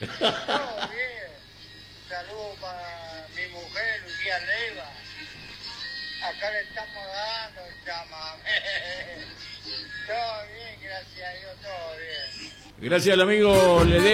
Todo bien. Saludos para mi mujer, Lucía Leiva. Acá le estamos dando, chamame. Todo bien, gracias a Dios, todo bien. Gracias al amigo Ledesma.